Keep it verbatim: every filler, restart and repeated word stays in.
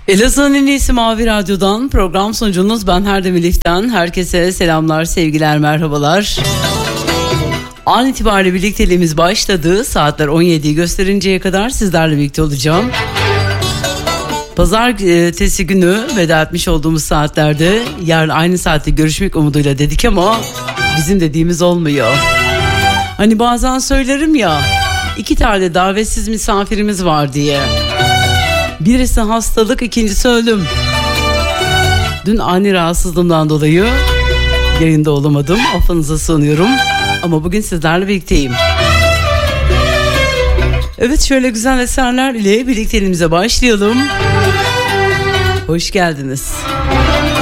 Elazığ'ın en iyisi Mavi Radyo'dan program sunucunuz ben Herdem Elif'ten. Herkese selamlar, sevgiler, merhabalar. An itibariyle birlikteliğimiz başladı. Saatler on yediyi gösterinceye kadar sizlerle birlikte olacağım. Pazartesi günü veda etmiş olduğumuz saatlerde yarın aynı saatte görüşmek umuduyla dedik ama bizim dediğimiz olmuyor. Hani bazen söylerim ya, iki tane davetsiz misafirimiz var diye. Birisi hastalık, ikincisi ölüm. Dün ani rahatsızlığımdan dolayı yayında olamadım. Affınıza sığınıyorum. Ama bugün sizlerle birlikteyim. Evet, şöyle güzel eserler ile birlikteliğimize başlayalım. Hoş geldiniz.